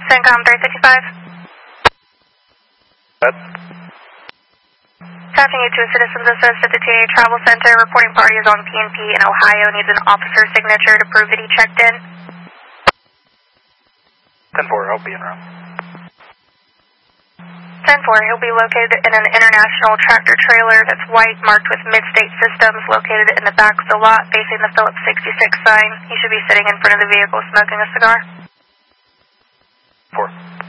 CENTCOM 355. Passing you to a Citizens Assist at the TA Travel Center. Reporting party is on PNP in Ohio. Needs an officer's signature to prove that he checked in. 10-4, I'll be en route. 10-4, he'll be located in an international tractor trailer that's white, marked with Mid-State Systems, located in the back of the lot, facing the Phillips 66 sign. He should be sitting in front of the vehicle smoking a cigar. 4.